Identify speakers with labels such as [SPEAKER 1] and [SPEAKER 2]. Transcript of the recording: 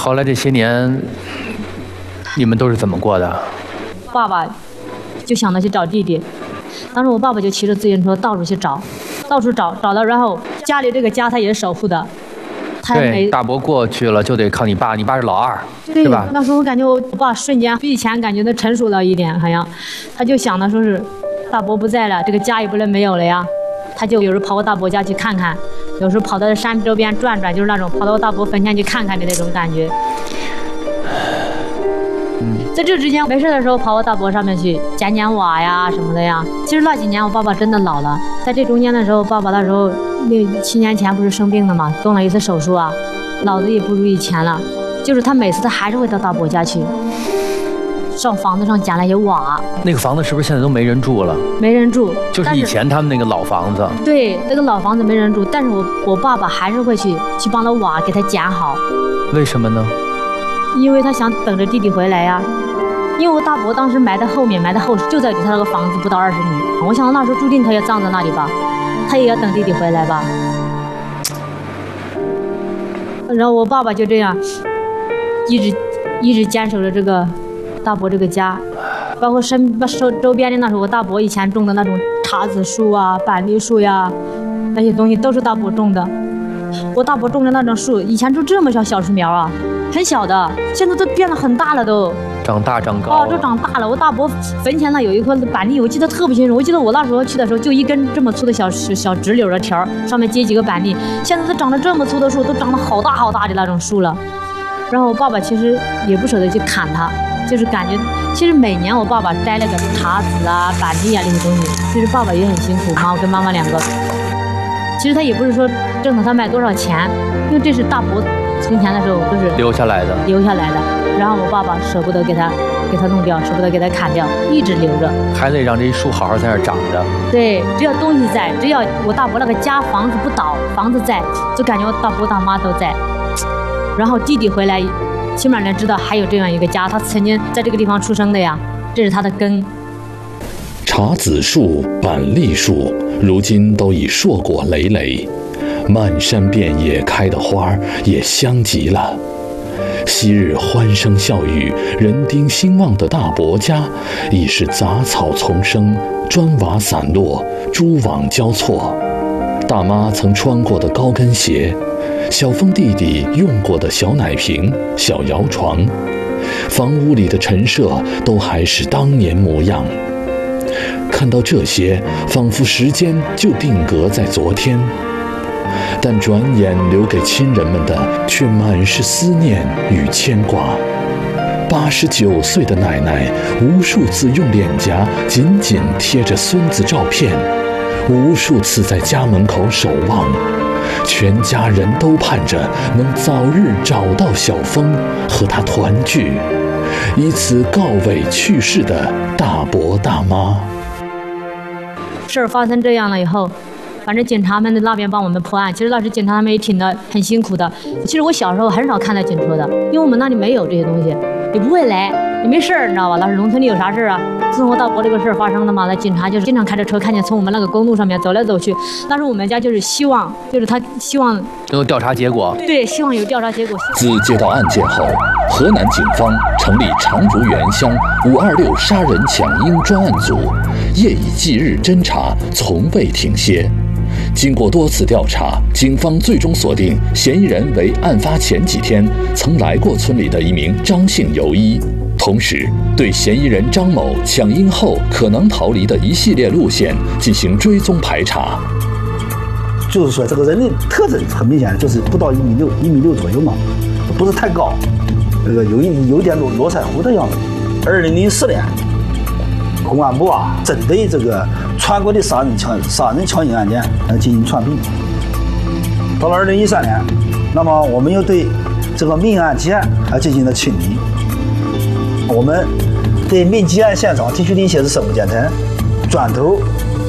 [SPEAKER 1] 后来这些年，你们都是怎么过的？
[SPEAKER 2] 爸爸就想着去找弟弟，当时我爸爸就骑着自行车到处去找，找了，然后家里这个家他也是守护的。
[SPEAKER 1] 对，大伯过去了就得靠你爸，你爸是老二，是吧？
[SPEAKER 2] 那时候我感觉我爸瞬间比以前感觉他成熟了一点，好像他就想的说是大伯不在了，这个家也不能没有了呀。他就有时候跑到大伯家去看看，有时候跑到山周边转转，就是那种跑到大伯坟前去看看的那种感觉。在这之前没事的时候跑到大伯上面去捡捡瓦呀什么的呀。其实那几年我爸爸真的老了，在这中间的时候，爸爸那时候7年前不是生病了嘛，动了一次手术啊，脑子也不如以前了。就是他每次他还是会到大伯家去，上房子上捡了一些瓦。
[SPEAKER 1] 那个房子是不是现在都没人住了？
[SPEAKER 2] 没人住，
[SPEAKER 1] 就是以前他们那个老房子。
[SPEAKER 2] 对，那个老房子没人住，但是我爸爸还是会去帮他瓦给他捡好。
[SPEAKER 1] 为什么呢？
[SPEAKER 2] 因为他想等着弟弟回来呀。因为我大伯当时埋在后面，埋在后就在离他那个房子不到20米。我想那时候注定他要葬在那里吧，他也要等弟弟回来吧。然后我爸爸就这样一直坚守着这个大伯这个家，包括周边的那时候我大伯以前种的那种茶子树啊、板栗树呀，那些东西都是大伯种的。我大伯种的那种树以前就这么小树苗啊，很小的，现在都变得很大了都。
[SPEAKER 1] 长大长高了。
[SPEAKER 2] 都长大了。我大伯坟前呢有一块板栗，我记得特别清楚。我记得我那时候去的时候，就一根这么粗的小直柳的条，上面接几个板栗。现在都长得这么粗的树，都长得好大好大的那种树了。然后我爸爸其实也不舍得去砍它，就是感觉，其实每年我爸爸摘那个茶籽啊、板栗啊那些东西，其实爸爸也很辛苦，我跟妈妈2个。其实他也不是说挣了他卖多少钱，因为这是大伯从前的时候都是
[SPEAKER 1] 留下来的。
[SPEAKER 2] 然后我爸爸舍不得给他弄掉，舍不得给他砍掉，一直留着，
[SPEAKER 1] 还得让这一树好好在那儿长着。
[SPEAKER 2] 对，只要东西在，只要我大伯那个家房子不倒，房子在，就感觉我大伯大妈都在。然后弟弟回来，起码人知道还有这样一个家，他曾经在这个地方出生的呀，这是他的根。
[SPEAKER 3] 茶籽树、板栗树，如今都已硕果累累，漫山遍野开的花也香极了。昔日欢声笑语、人丁兴旺的大伯家，已是杂草丛生、砖瓦散落、蛛网交错。大妈曾穿过的高跟鞋，小峰弟弟用过的小奶瓶、小摇床，房屋里的陈设都还是当年模样。看到这些，仿佛时间就定格在昨天，但转眼留给亲人们的却满是思念与牵挂。89岁的奶奶无数次用脸颊紧紧贴着孙子照片，无数次在家门口守望，全家人都盼着能早日找到小峰和他团聚，以此告慰去世的大伯大妈。
[SPEAKER 2] 事儿发生这样了以后，反正警察们在那边帮我们破案，其实那时警察他们也挺的很辛苦的。其实我小时候很少看到警车的，因为我们那里没有这些东西，也不会来，也没事儿，你知道吧？那是农村里有啥事儿啊？自从我大伯这个事儿发生的嘛，那警察就是经常开着车，看见从我们那个公路上面走来走去。那时候我们家就是希望，就是他希望
[SPEAKER 1] 能有调查结果。
[SPEAKER 2] 对，希望有调查结果。
[SPEAKER 3] 自接到案件后，河南警方成立常如源乡526杀人抢婴专案组，夜以继日侦查，从未停歇。经过多次调查，警方最终锁定嫌疑人为案发前几天曾来过村里的一名张姓游医，同时对嫌疑人张某抢婴后可能逃离的一系列路线进行追踪排查。
[SPEAKER 4] 就是说，这个人的特征很明显，就是不到1.6米，1.6米左右嘛，不是太高，有点络腮胡的样子。2004年，公安部针对这个全国的杀人抢婴案件进行串并。到了2013年，那么我们又对这个命案件进行了清理。我们对命结案现场提取的一些是生物检测，砖头、